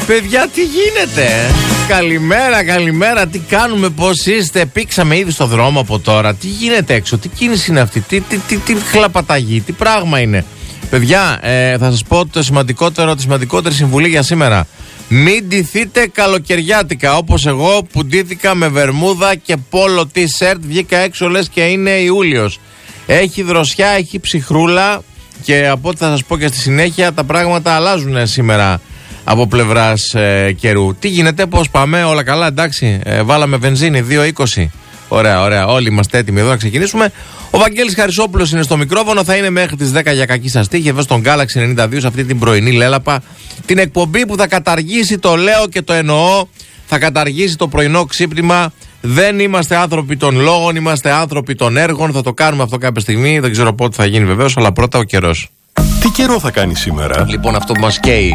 Παιδιά, τι γίνεται? Καλημέρα, τι κάνουμε, πώς είστε? Πήξαμε ήδη στο δρόμο από τώρα. Τι γίνεται έξω, τι κίνηση είναι αυτή, τι χλαπαταγή, τι πράγμα είναι? Παιδιά, θα σας πω τη σημαντικότερη συμβουλή για σήμερα. Μην ντυθείτε καλοκαιριάτικα, όπως εγώ που ντύθηκα με βερμούδα και πόλο t-shirt. Βγήκα έξω λες και είναι Ιούλιος. Έχει δροσιά, έχει ψυχρούλα και από ό,τι θα σας πω και στη συνέχεια τα πράγματα αλλάζουν σήμερα από πλευράς καιρού. Τι γίνεται, πώς πάμε, όλα καλά, εντάξει? Βάλαμε βενζίνη 2,20. Ωραία, όλοι είμαστε έτοιμοι εδώ να ξεκινήσουμε. Ο Βαγγέλης Χαρισόπουλος είναι στο μικρόφωνο, θα είναι μέχρι τις 10 για κακή σας τύχη εδώ στον Galaxy 92 σε αυτή την πρωινή λέλαπα. Την εκπομπή που θα καταργήσει, το λέω και το εννοώ, θα καταργήσει το πρωινό ξύπνημα. Δεν είμαστε άνθρωποι των λόγων, είμαστε άνθρωποι των έργων. Θα το κάνουμε αυτό κάποια στιγμή, δεν ξέρω πότε θα γίνει βεβαίως, αλλά πρώτα ο καιρός. Τι καιρό θα κάνει σήμερα? Λοιπόν, αυτό που μας καίει.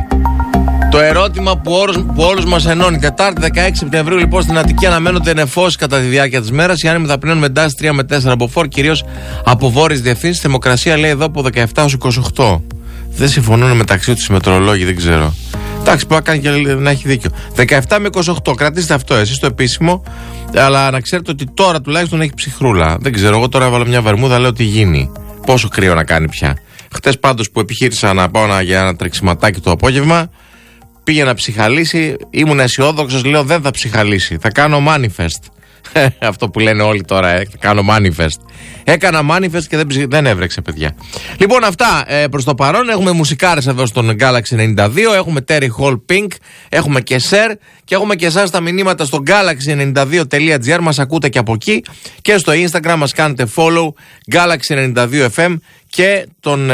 Το ερώτημα που όλους μας ενώνει. Τετάρτη 16 Σεπτεμβρίου, λοιπόν, στην Αττική αναμένονται νεφώσεις κατά τη διάρκεια της μέρας. Οι άνεμοι θα πνέουν με εντάσεις 3 με 4 από φόρ, κυρίως από βόρειες διευθύνσεις. Θερμοκρασία λέει εδώ από 17 έως 28. Δεν συμφωνούν μεταξύ τους οι μετεωρολόγοι, δεν ξέρω. Εντάξει, μπορεί να κάνει και να έχει δίκιο. 17 με 28, κρατήστε αυτό εσείς το επίσημο. Αλλά να ξέρετε ότι τώρα τουλάχιστον έχει ψυχρούλα. Δεν ξέρω, εγώ τώρα έβαλα μια βερμούδα, λέω τι γίνει. Πόσο κρύο να κάνει πια. Χτες πάντως που επιχείρησα να πάω για ένα τρεξιματάκι το απόγευμα, πήγε να ψυχαλίσει, ήμουν αισιόδοξος, λέω δεν θα ψυχαλίσει, θα κάνω manifest. Αυτό που λένε όλοι τώρα, θα κάνω manifest. Έκανα manifest και δεν έβρεξε, παιδιά. Λοιπόν, αυτά προς το παρόν. Έχουμε μουσικάρες εδώ στον Galaxy 92. Έχουμε Terry Hall Pink. Έχουμε και Sir. Και έχουμε και εσάς τα μηνύματα στο galaxy92.gr. Μας ακούτε και από εκεί. Και στο Instagram μας κάνετε follow Galaxy 92FM. Και τον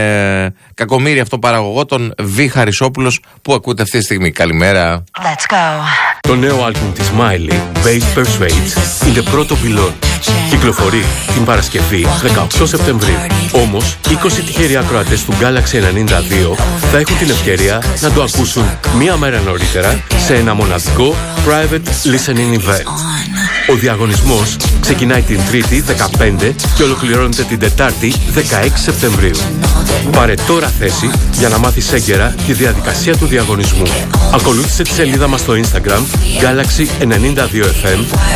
κακομοίρη αυτό παραγωγό, τον Β. Χαρισόπουλος, που ακούτε αυτή τη στιγμή. Καλημέρα. Let's go. Το νέο άλμπουμ της Miley, Bass Persuades, είναι πρώτο πυλόν. Κυκλοφορεί την Παρασκευή 18 Σεπτεμβρίου. Όμως, 20 τυχεροί ακροατές του Galaxy 92 θα έχουν την ευκαιρία να το ακούσουν μία μέρα νωρίτερα σε ένα μοναδικό private listening event. Ο διαγωνισμός ξεκινάει την Τρίτη 15 και ολοκληρώνεται την Τετάρτη 16 Σεπτεμβρίου. Πάρε τώρα θέση για να μάθεις έγκαιρα τη διαδικασία του διαγωνισμού. Ακολούθησε τη σελίδα μας στο Instagram Galaxy 92FM